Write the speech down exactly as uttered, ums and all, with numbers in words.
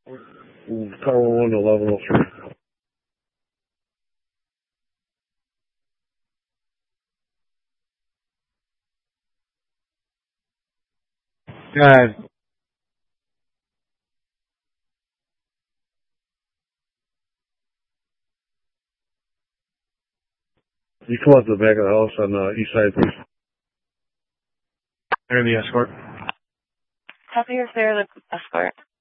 Tower one to eleven oh three. Go ahead. You come out to the back of the house on the east side, please. They're the escort. Copy your clear the escort.